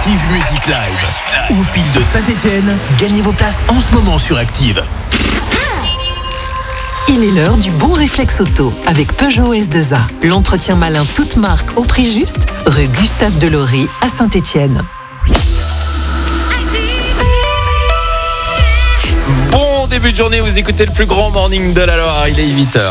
Active Music Live. Au fil de Saint-Étienne, gagnez vos places en ce moment sur Active. Il est l'heure du bon réflexe auto avec Peugeot S2A. L'entretien malin toute marque au prix juste, rue Gustave Delory à Saint-Étienne. Bon début de journée, vous écoutez le plus grand morning de la Loire, il est 8h.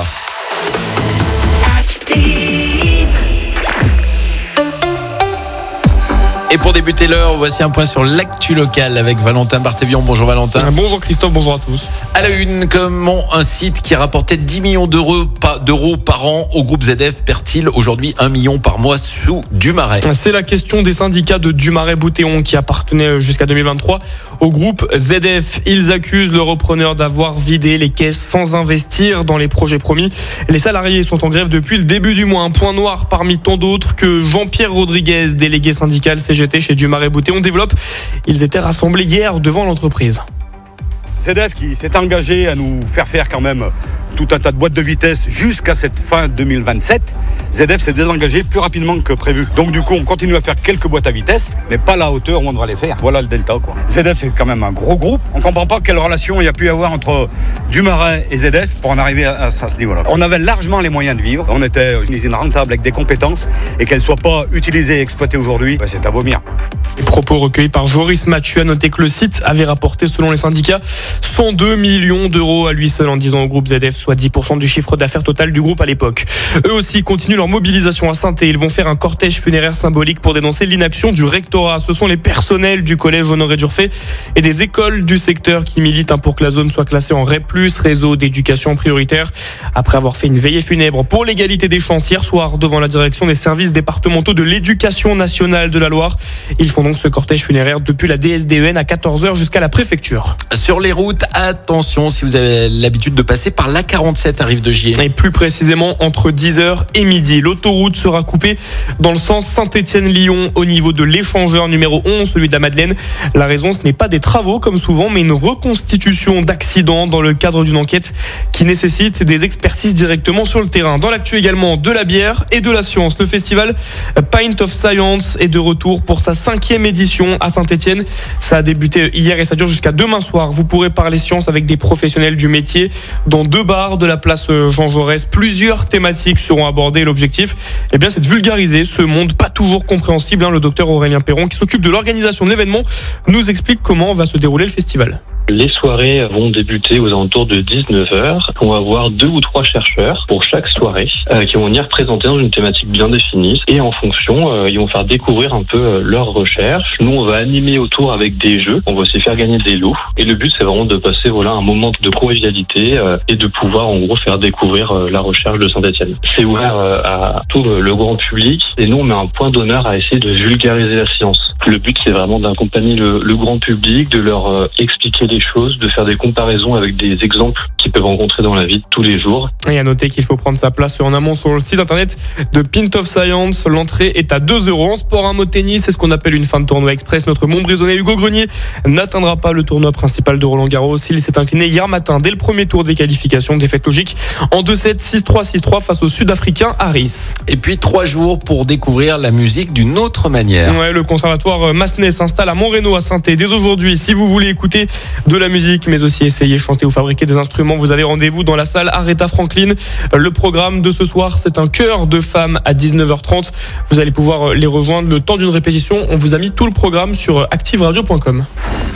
Et pour débuter l'heure, voici un point sur l'actu locale avec Valentin Barthévion. Bonjour Valentin. Bonjour Christophe, bonjour à tous. À la une, comment un site qui rapportait 10 millions d'euros par an au groupe ZF perd-il aujourd'hui 1 million par mois sous Dumaret ? C'est la question des syndicats de Dumaret-Boutéon qui appartenaient jusqu'à 2023 au groupe ZF. Ils accusent le repreneur d'avoir vidé les caisses sans investir dans les projets promis. Les salariés sont en grève depuis le début du mois. Un point noir parmi tant d'autres que Jean-Pierre Rodriguez, délégué syndical CGT chez Dumaret-Boutéon, développe. Ils étaient rassemblés hier devant l'entreprise. ZF qui s'est engagé à nous faire quand même tout un tas de boîtes de vitesse jusqu'à cette fin 2027. ZF s'est désengagé plus rapidement que prévu. Donc du coup, on continue à faire quelques boîtes à vitesse, mais pas à la hauteur où on devrait les faire. Voilà le delta, quoi. ZF, c'est quand même un gros groupe. On ne comprend pas quelle relation il y a pu y avoir entre Dumaret et ZF pour en arriver à ce niveau-là. On avait largement les moyens de vivre. On était une usine rentable avec des compétences et qu'elle ne soit pas utilisée et exploitée aujourd'hui, c'est à vomir. Les propos recueillis par Joris Mathieu. A noté que le site avait rapporté, selon les syndicats, 102 millions d'euros à lui seul en 10 ans au groupe ZF, soit 10% du chiffre d'affaires total du groupe à l'époque. Eux aussi continuent leur mobilisation à Saint-Étienne. Ils vont faire un cortège funéraire symbolique pour dénoncer l'inaction du rectorat. Ce sont les personnels du collège Honoré d'Urfé et des écoles du secteur qui militent pour que la zone soit classée en REP+, réseau d'éducation prioritaire. Après avoir fait une veillée funèbre pour l'égalité des chances hier soir devant la direction des services départementaux de l'éducation nationale de la Loire. Ils font donc ce cortège funéraire depuis la DSDEN à 14h jusqu'à la préfecture. Sur les routes, attention si vous avez l'habitude de passer par l'A47 à Rive-de-Gier. Et plus précisément entre 10h et midi. L'autoroute sera coupée dans le sens Saint-Étienne-Lyon au niveau de l'échangeur numéro 11, celui de la Madeleine. La raison, ce n'est pas des travaux comme souvent, mais une reconstitution d'accidents dans le cadre d'une enquête qui nécessite des expertises directement sur le terrain. Dans l'actu également, de la bière et de la science. Le festival Pint of Science est de retour pour sa 5e édition à Saint-Étienne. Ça a débuté hier et ça dure jusqu'à demain soir. Vous pourrez parler science avec des professionnels du métier dans 2 bars de la place Jean Jaurès. Plusieurs thématiques seront abordées. L'objectif, c'est de vulgariser ce monde pas toujours compréhensible. Le docteur Aurélien Perron, qui s'occupe de l'organisation de l'événement, nous explique comment va se dérouler le festival. Les soirées vont débuter aux alentours de 19h. On va avoir 2 ou 3 chercheurs pour chaque soirée qui vont venir présenter dans une thématique bien définie. Et en fonction, ils vont faire découvrir un peu leurs recherches. Nous, on va animer autour avec des jeux. On va aussi faire gagner des lots. Et le but, c'est vraiment de passer un moment de convivialité et de pouvoir, en gros, faire découvrir la recherche de Saint-Étienne. C'est ouvert à tout le grand public. Et nous, on met un point d'honneur à essayer de vulgariser la science. Le but, c'est vraiment d'accompagner le grand public, de leur expliquer des choses, de faire des comparaisons avec des exemples qu'ils peuvent rencontrer dans la vie de tous les jours. Et à noter qu'il faut prendre sa place en amont sur le site internet de Pint of Science. L'entrée est à 2 €. En sport, un mot de tennis, c'est ce qu'on appelle une fin de tournoi express. Notre Montbrisonnais Hugo Grenier n'atteindra pas le tournoi principal de Roland-Garros. Il s'est incliné hier matin dès le premier tour des qualifications. Défaite logique en 2-7, 6-3, 6-3 face au Sud-Africain Harris. Et puis 3 jours pour découvrir la musique d'une autre manière. Ouais, le conservatoire Massenet s'installe à Montrénaud à Saint-Étienne dès aujourd'hui. Si vous voulez écouter de la musique, mais aussi essayer, chanter ou fabriquer des instruments, vous avez rendez-vous dans la salle Aretha Franklin. Le programme de ce soir, c'est un chœur de femmes à 19h30. Vous allez pouvoir les rejoindre le temps d'une répétition. On vous a mis tout le programme sur activeradio.com.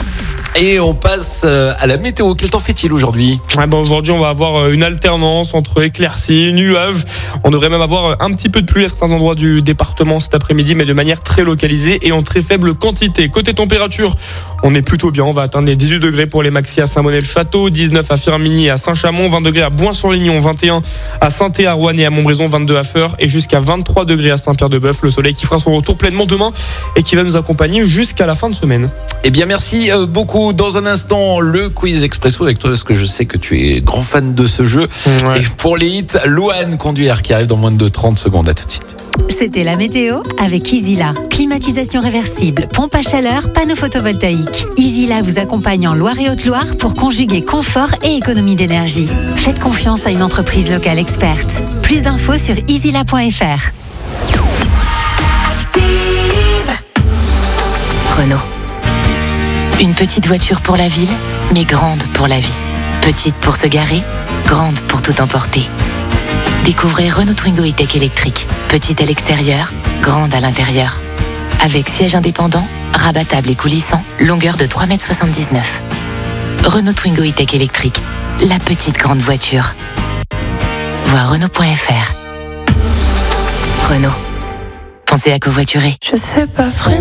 Et on passe à la météo. Quel temps fait-il aujourd'hui ? Aujourd'hui, on va avoir une alternance entre éclaircies, nuages. On devrait même avoir un petit peu de pluie à certains endroits du département cet après-midi, mais de manière très localisée et en très faible quantité. Côté température, on est plutôt bien. On va atteindre les 18 degrés pour les maxi à Saint-Bonnet-le-Château, 19 à Firminy et à Saint-Chamond, 20 degrés à Boins-sur-Lignon, 21 à Saint-Thé, à Roanne et à Montbrison, 22 à Feurs et jusqu'à 23 degrés à Saint-Pierre-de-Bœuf. Le soleil qui fera son retour pleinement demain et qui va nous accompagner jusqu'à la fin de semaine. Eh bien, merci beaucoup. Dans un instant, le quiz expresso avec toi, parce que je sais que tu es grand fan de ce jeu. Ouais. Et pour les hits, Louane Conduire qui arrive dans moins de 30 secondes. À tout de suite. C'était la météo avec Easyla. Climatisation réversible, pompe à chaleur, panneau photovoltaïque. Easyla vous accompagne en Loire et Haute-Loire pour conjuguer confort et économie d'énergie. Faites confiance à une entreprise locale experte. Plus d'infos sur easyla.fr. Une petite voiture pour la ville, mais grande pour la vie. Petite pour se garer, grande pour tout emporter. Découvrez Renault Twingo E-Tech électrique. Petite à l'extérieur, grande à l'intérieur. Avec siège indépendant, rabattable et coulissant, longueur de 3,79 m. Renault Twingo E-Tech électrique, la petite grande voiture. Voir Renault.fr. Renault. Pensez à covoiturer. Je sais pas, frère.